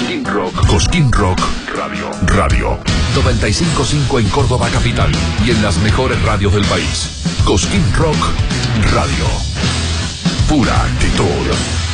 Cosquín Rock Radio. 95.5 en Córdoba capital y en las mejores radios del país. Cosquín Rock Radio. Pura actitud.